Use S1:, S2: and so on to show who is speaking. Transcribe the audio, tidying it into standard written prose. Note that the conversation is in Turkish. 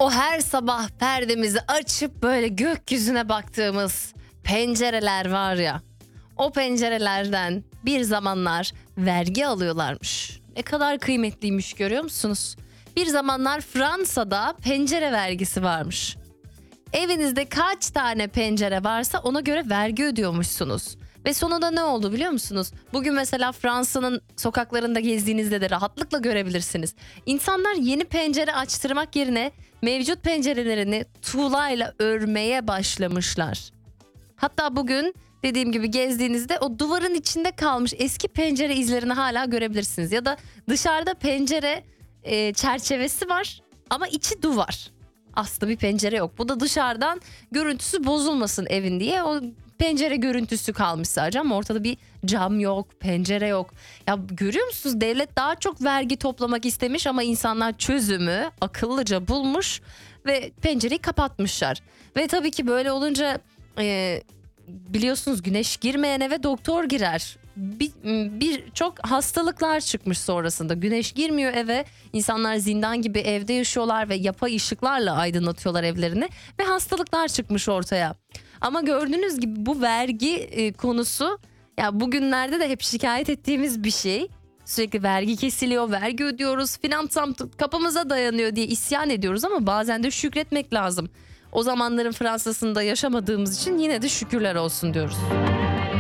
S1: O her sabah perdemizi açıp böyle gökyüzüne baktığımız pencereler var ya. O pencerelerden bir zamanlar vergi alıyorlarmış. Ne kadar kıymetliymiş görüyor musunuz? Bir zamanlar Fransa'da pencere vergisi varmış. Evinizde kaç tane pencere varsa ona göre vergi ödüyormuşsunuz. Ve sonunda ne oldu biliyor musunuz? Bugün mesela Fransa'nın sokaklarında gezdiğinizde de rahatlıkla görebilirsiniz. İnsanlar yeni pencere açtırmak yerine mevcut pencerelerini tuğlayla örmeye başlamışlar. Hatta bugün dediğim gibi gezdiğinizde o duvarın içinde kalmış eski pencere izlerini hala görebilirsiniz. Ya da dışarıda pencere çerçevesi var ama içi duvar. Aslında bir pencere yok. Bu da dışarıdan görüntüsü bozulmasın evin diye o pencere görüntüsü kalmış sadece ama ortada bir cam yok, pencere yok. Ya görüyor musunuz? Devlet daha çok vergi toplamak istemiş ama insanlar çözümü akıllıca bulmuş ve pencereyi kapatmışlar. Ve tabii ki böyle olunca biliyorsunuz güneş girmeyen eve doktor girer. Birçok hastalıklar çıkmış sonrasında. Güneş girmiyor eve. İnsanlar zindan gibi evde yaşıyorlar ve yapay ışıklarla aydınlatıyorlar evlerini ve hastalıklar çıkmış ortaya. Ama gördüğünüz gibi bu vergi konusu ya bugünlerde de hep şikayet ettiğimiz bir şey. Sürekli vergi kesiliyor, vergi ödüyoruz, finansam kapımıza dayanıyor diye isyan ediyoruz ama bazen de şükretmek lazım. O zamanların Fransa'sında yaşamadığımız için yine de şükürler olsun diyoruz.